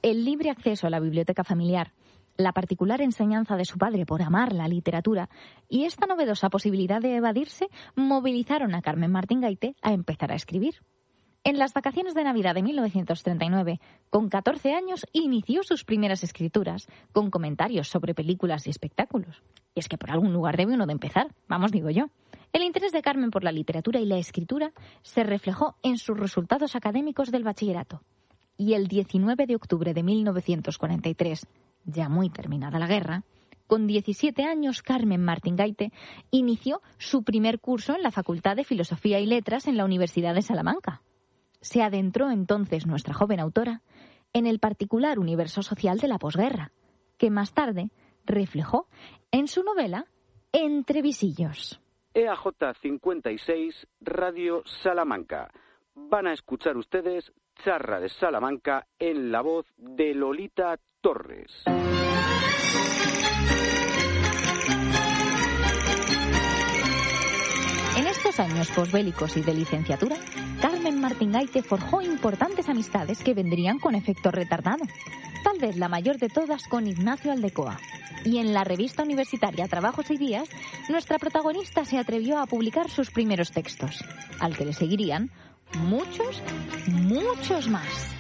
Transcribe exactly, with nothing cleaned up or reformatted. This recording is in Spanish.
el libre acceso a la biblioteca familiar, la particular enseñanza de su padre por amar la literatura y esta novedosa posibilidad de evadirse movilizaron a Carmen Martín Gaite a empezar a escribir. En las vacaciones de Navidad de mil novecientos treinta y nueve, con catorce años, inició sus primeras escrituras, con comentarios sobre películas y espectáculos. Y es que por algún lugar debe uno de empezar, vamos digo yo. El interés de Carmen por la literatura y la escritura se reflejó en sus resultados académicos del bachillerato. Y el diecinueve de octubre de mil novecientos cuarenta y tres, ya muy terminada la guerra, con diecisiete años, Carmen Martín Gaite inició su primer curso en la Facultad de Filosofía y Letras en la Universidad de Salamanca. Se adentró entonces nuestra joven autora en el particular universo social de la posguerra, que más tarde reflejó en su novela Entre visillos. E A J cincuenta y seis, Radio Salamanca. Van a escuchar ustedes Charra de Salamanca en la voz de Lolita Torres. En estos años posbélicos y de licenciatura, Carmen Martín Gaite forjó importantes amistades que vendrían con efecto retardado. Tal vez la mayor de todas con Ignacio Aldecoa. Y en la revista universitaria Trabajos y Días, nuestra protagonista se atrevió a publicar sus primeros textos, al que le seguirían muchos, muchos más.